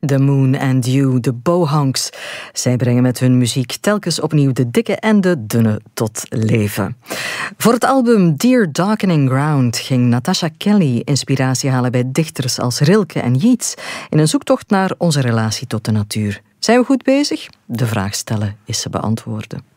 The Moon and You, de Bohunks. Zij brengen met hun muziek telkens opnieuw de dikke en de dunne tot leven. Voor het album Dear Darkening Ground ging Natasha Kelly inspiratie halen bij dichters als Rilke en Yeats in een zoektocht naar onze relatie tot de natuur. Zijn we goed bezig? De vraag stellen is ze beantwoorden.